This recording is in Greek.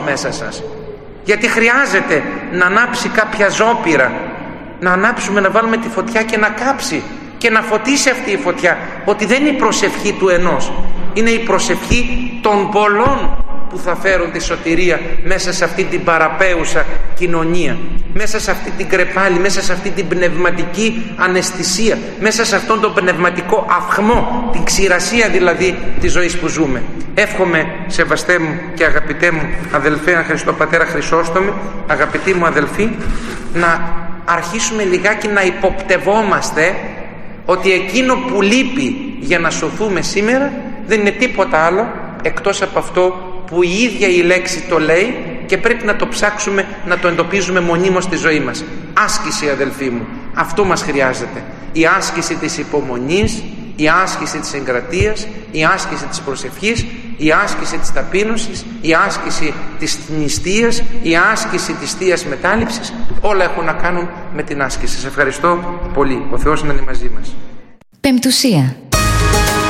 μέσα σας. Γιατί χρειάζεται να ανάψει κάποια ζώπυρα, να ανάψουμε, να βάλουμε τη φωτιά και να κάψει και να φωτίσει αυτή η φωτιά. Ότι δεν είναι η προσευχή του ενός, είναι η προσευχή των πολλών που θα φέρουν τη σωτηρία μέσα σε αυτή την παραπέουσα κοινωνία, μέσα σε αυτή την κρεπάλη, μέσα σε αυτή την πνευματική αναισθησία, μέσα σε αυτόν τον πνευματικό αυχμό, την ξηρασία δηλαδή της ζωής που ζούμε. Εύχομαι, σεβαστέ μου και αγαπητέ μου αδελφέ Χριστό Χριστόπατέρα Χρυσόστομη, αγαπητοί μου αδελφοί, να αρχίσουμε λιγάκι να υποπτευόμαστε ότι εκείνο που λείπει για να σωθούμε σήμερα δεν είναι τίποτα άλλο εκτός από αυτό που η ίδια η λέξη το λέει και πρέπει να το ψάξουμε, να το εντοπίζουμε μονίμως στη ζωή μας. Άσκηση, αδελφοί μου, αυτό μας χρειάζεται. Η άσκηση της υπομονής, η άσκηση της εγκρατείας, η άσκηση της προσευχής, η άσκηση της ταπείνωσης, η άσκηση της νηστείας, η άσκηση της θείας μετάληψης, όλα έχουν να κάνουν με την άσκηση. Σας ευχαριστώ πολύ. Ο Θεός να είναι μαζί μας. Πεμπτουσία.